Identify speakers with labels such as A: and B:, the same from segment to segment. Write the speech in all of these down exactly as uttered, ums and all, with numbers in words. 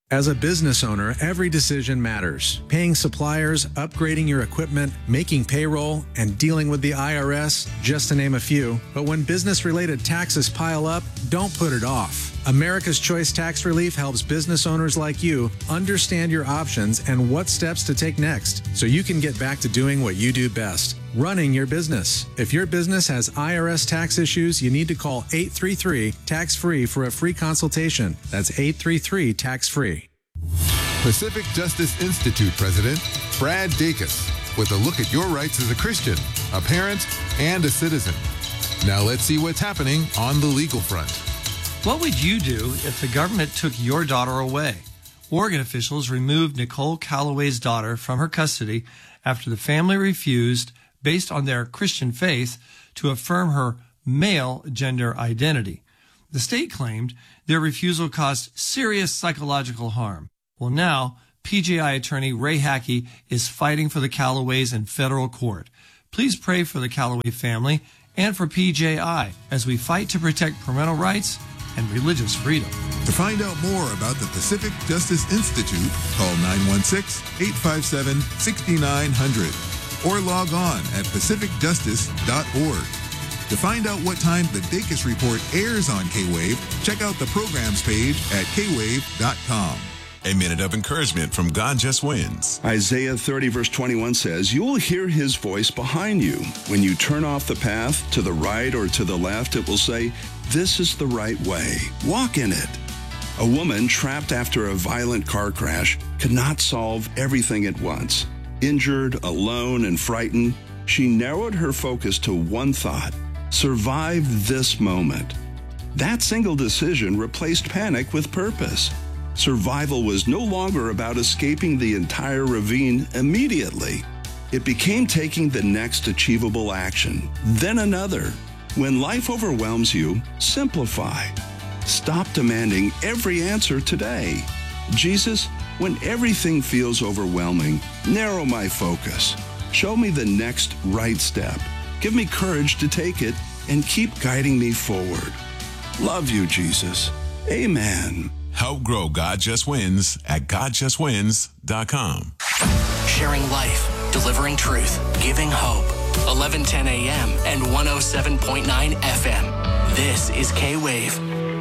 A: As a business owner, every decision matters. Paying suppliers, upgrading your equipment, making payroll, and dealing with the I R S, just to name a few. But when business-related taxes pile up, don't put it off. America's Choice Tax Relief helps business owners like you understand your options and what steps to take next so you can get back to doing what you do best, running your business. If your business has I R S tax issues, you need to call eight three three, tax free for a free consultation. That's eight three three, tax free.
B: Pacific Justice Institute President Brad Dacus with a look at your rights as a Christian, a parent, and a citizen. Now let's see what's happening on the legal front.
C: What would you do if the government took your daughter away? Oregon officials removed Nicole Calloway's daughter from her custody after the family refused, based on their Christian faith, to affirm her male gender identity. The state claimed their refusal caused serious psychological harm. Well, now, P J I attorney Ray Hackey is fighting for the Callaways in federal court. Please pray for the Callaway family and for P J I as we fight to protect parental rights and religious freedom.
B: To find out more about the Pacific Justice Institute, call nine one six, eight five seven, six nine zero zero or log on at pacific justice dot org. To find out what time the Dacus Report airs on K-Wave, check out the programs page at k wave dot com.
D: A minute of encouragement from God Just Wins.
E: Isaiah thirty verse twenty-one says, "You will hear his voice behind you. When you turn off the path to the right or to the left, it will say, 'This is the right way. Walk in it.'" A woman trapped after a violent car crash could not solve everything at once. Injured, alone, and frightened, she narrowed her focus to one thought: survive this moment. That single decision replaced panic with purpose. Survival was no longer about escaping the entire ravine immediately. It became taking the next achievable action, then another. When life overwhelms you, simplify. Stop demanding every answer today. Jesus, when everything feels overwhelming, narrow my focus. Show me the next right step. Give me courage to take it and keep guiding me forward. Love you, Jesus. Amen.
D: Help grow God Just Wins at god just wins dot com.
F: Sharing life, delivering truth, giving hope. eleven ten a.m. and one oh seven point nine F M. This is K-Wave.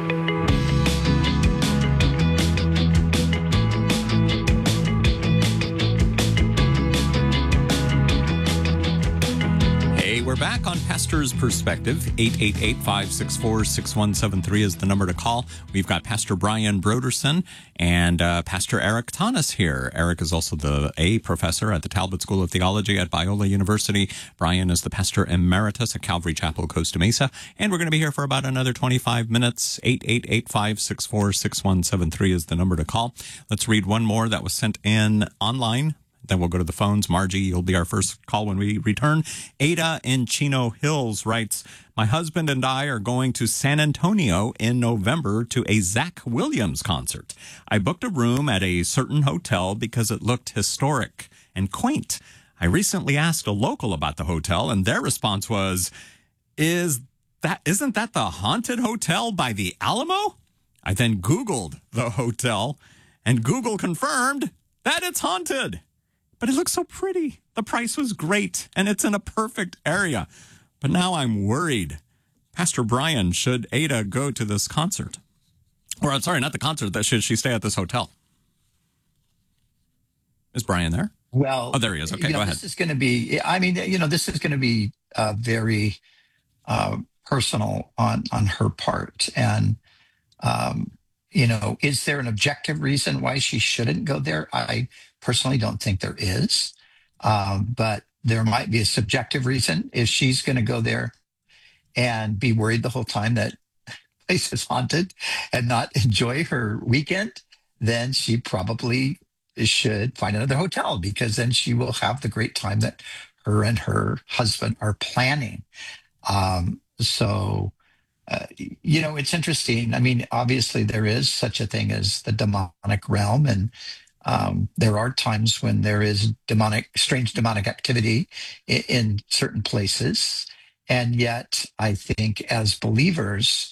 G: We're back on Pastor's Perspective. eight eight eight, five six four, six one seven three is the number to call. We've got Pastor Brian Broderson and uh, Pastor Eric Tanis here. Eric is also the A professor at the Talbot School of Theology at Biola University. Brian is the pastor emeritus at Calvary Chapel, Costa Mesa. And we're going to be here for about another twenty-five minutes. eight eight eight, five six four, six one seven three is the number to call. Let's read one more that was sent in online. Then we'll go to the phones. Margie, you'll be our first call when we return. Ada in Chino Hills writes, "My husband and I are going to San Antonio in November to a Zach Williams concert. I booked a room at a certain hotel because it looked historic and quaint. I recently asked a local about the hotel, and their response was, Is that, isn't that the haunted hotel by the Alamo? I then Googled the hotel, and Google confirmed that it's haunted. But it looks so pretty. The price was great, and it's in a perfect area. But now I'm worried. Pastor Brian, should Ada go to this concert? Or, I'm sorry, not the concert. That should she stay at this hotel? Is Brian there?
H: Well,
G: oh, there he is. Okay,
H: you know,
G: go ahead.
H: This is going to be, I mean, you know, this is going to be uh, very uh, personal on, on her part. And, um, you know, is there an objective reason why she shouldn't go there? I personally don't think there is. Um, but there might be a subjective reason. If she's going to go there and be worried the whole time that the place is haunted and not enjoy her weekend, then she probably should find another hotel, because then she will have the great time that her and her husband are planning. Um, so, uh, you know, it's interesting. I mean, obviously there is such a thing as the demonic realm, and um, there are times when there is demonic, strange demonic activity in, in certain places. And yet I think as believers,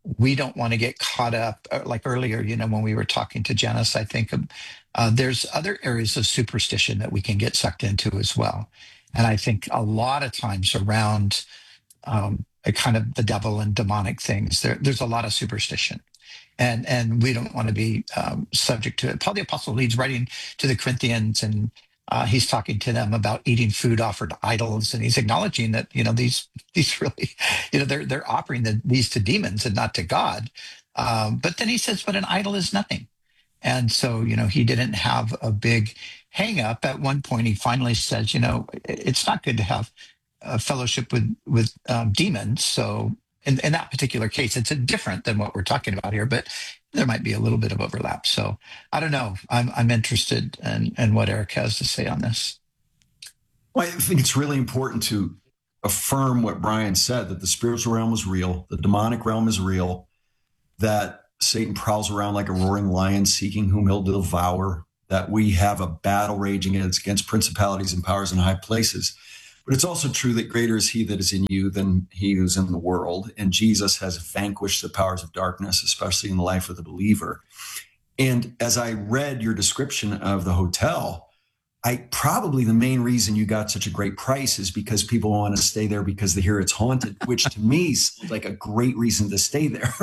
H: we don't want to get caught up, uh, like earlier, you know, when we were talking to Janice, I think um, uh, there's other areas of superstition that we can get sucked into as well. And I think a lot of times around um, a kind of the devil and demonic things, there, there's a lot of superstition. And, and we don't want to be um, subject to it. Paul the Apostle leads writing to the Corinthians, and uh, he's talking to them about eating food offered to idols, and he's acknowledging that, you know, these these really, you know, they're they're offering the, these to demons and not to God. Um, but then he says, "But an idol is nothing." And so, you know, he didn't have a big hang up. At one point, he finally says, "You know, it's not good to have a fellowship with with um, demons." So in, in that particular case, it's a different than what we're talking about here, but there might be a little bit of overlap. So I don't know. I'm I'm interested in, in what Eric has to say on this.
I: Well, I think it's really important to affirm what Brian said, that the spiritual realm is real, the demonic realm is real, that Satan prowls around like a roaring lion seeking whom he'll devour, that we have a battle raging against principalities and powers in high places. But it's also true that greater is he that is in you than he who's in the world. And Jesus has vanquished the powers of darkness, especially in the life of the believer. And as I read your description of the hotel, I probably the main reason you got such a great price is because people want to stay there because they hear it's haunted, which to me is like a great reason to stay there.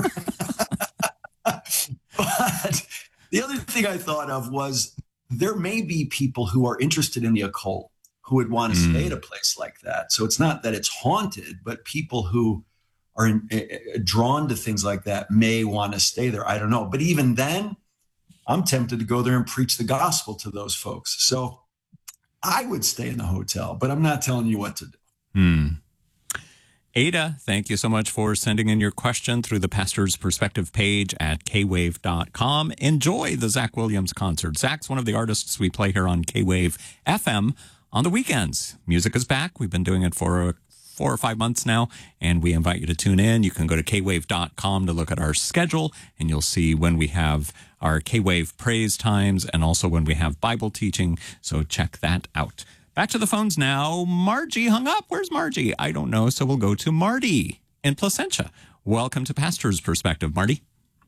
I: But the other thing I thought of was there may be people who are interested in the occult who would want to mm. stay at a place like that. So it's not that it's haunted, but people who are in, uh, drawn to things like that may want to stay there. I don't know. But even then, I'm tempted to go there and preach the gospel to those folks. So I would stay in the hotel, but I'm not telling you what to do.
G: Hmm. Ada, thank you so much for sending in your question through the Pastor's Perspective page at K wave dot com. Enjoy the Zach Williams concert. Zach's one of the artists we play here on K-Wave F M on the weekends. Music is back. We've been doing it for four or five months now, and we invite you to tune in. You can go to K wave dot com to look at our schedule, and you'll see when we have our K-Wave praise times and also when we have Bible teaching, so check that out. Back to the phones now. Margie hung up. Where's Margie? I don't know, so we'll go to Marty in Placentia. Welcome to Pastor's Perspective, Marty.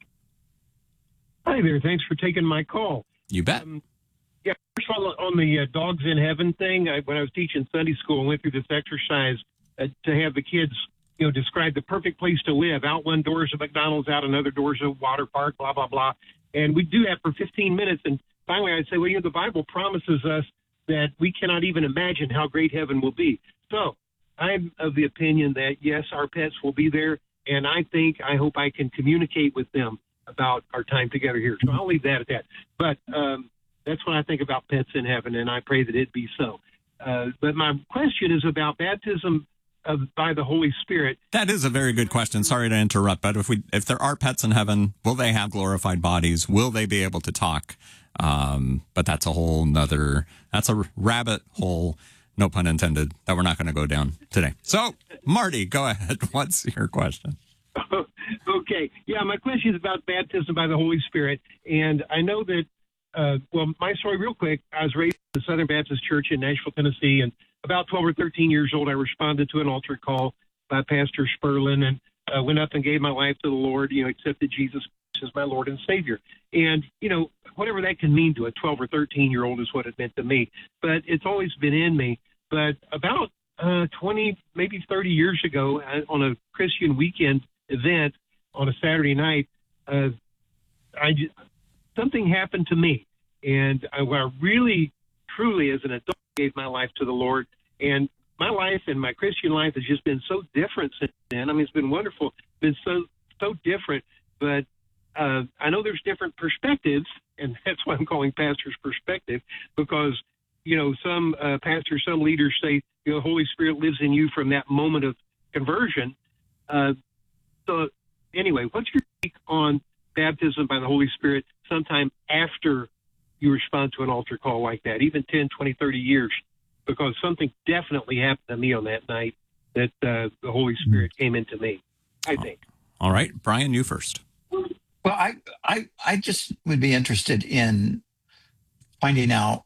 J: Hi there. Thanks for taking my call.
G: You bet.
J: Um, yeah, first of all, on the uh, Dogs in Heaven thing, I, when I was teaching Sunday school, I went through this exercise uh, to have the kids, you know, describe the perfect place to live. Out one door is a McDonald's, out another door is a water park, blah, blah, blah. And we do that for fifteen minutes. And finally, I'd say, well, you know, the Bible promises us that we cannot even imagine how great heaven will be. So I'm of the opinion that, yes, our pets will be there. And I think, I hope I can communicate with them about our time together here. So I'll leave that at that. But um, that's what I think about pets in heaven, and I pray that it be so. Uh, but my question is about baptism of, by the Holy Spirit.
G: That is a very good question. Sorry to interrupt, but if we if there are pets in heaven, will they have glorified bodies? Will they be able to talk? Um, but that's a whole nother, that's a rabbit hole, no pun intended, that we're not going to go down today. So, Marty, go ahead. What's your question?
J: Okay. Yeah, my question is about baptism by the Holy Spirit. And I know that, uh, well, my story real quick, I was raised in the Southern Baptist Church in Nashville, Tennessee, and about twelve or thirteen years old, I responded to an altar call by Pastor Sperlin and uh, went up and gave my life to the Lord, you know, accepted Jesus as my Lord and Savior. And, you know, whatever that can mean to a twelve or thirteen year old is what it meant to me. But it's always been in me. But about uh, twenty, maybe thirty years ago, on a Christian weekend event on a Saturday night, uh, I just, something happened to me. And I, I really, truly, as an adult, gave my life to the Lord. And my life and my Christian life has just been so different since then. I mean, it's been wonderful. It's been so, so different. But Uh, I know there's different perspectives, and that's why I'm calling pastor's perspective, because, you know, some uh, pastors, some leaders say, you know, the Holy Spirit lives in you from that moment of conversion. Uh, so anyway, what's your take on baptism by the Holy Spirit sometime after you respond to an altar call like that, even ten, twenty, thirty years? Because something definitely happened to me on that night that uh, the Holy Spirit came into me, I think.
G: All right. Brian, you first.
H: Well, I, I, I just would be interested in finding out.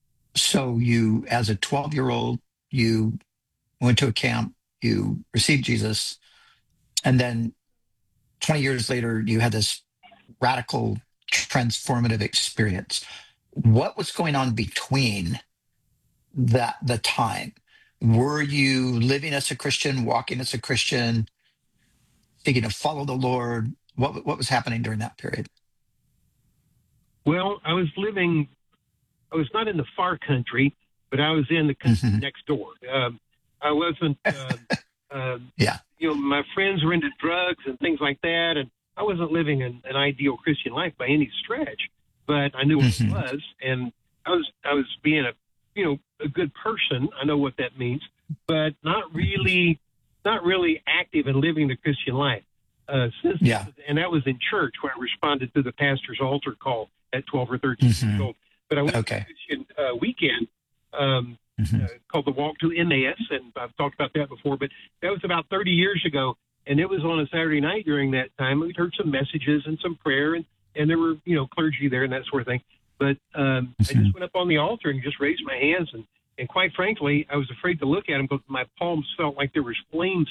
H: So you, as a twelve-year-old, you went to a camp, you received Jesus, and then twenty years later, you had this radical, transformative experience. What was going on between that the time? Were you living as a Christian, walking as a Christian, seeking to follow the Lord? What what was happening during that period?
J: Well, I was living, I was not in the far country, but I was in the country
H: Mm-hmm.
J: next door. Um, I wasn't, uh, uh,
H: Yeah.
J: you know, my friends were into drugs and things like that, and I wasn't living an, an ideal Christian life by any stretch, but I knew what
H: Mhm.
J: it was, and I was, I was being a, you know, a good person. I know what that means, but not really, not really active in living the Christian life. Uh, since,
H: Yeah.
J: and that was in church where I responded to the pastor's altar call at twelve or thirteen
H: Mhm.
J: years old. But I went
H: Okay.
J: to a Christian uh, weekend um,
H: Mhm.
J: uh, called the Walk to Emmaus, and I've talked about that before, but that was about thirty years ago, and it was on a Saturday night during that time. We'd heard some messages and some prayer, and, and there were, you know, clergy there and that sort of thing. But um, I
H: Mhm.
J: just went up on the altar and just raised my hands, and, and quite frankly, I was afraid to look at them because my palms felt like there was flames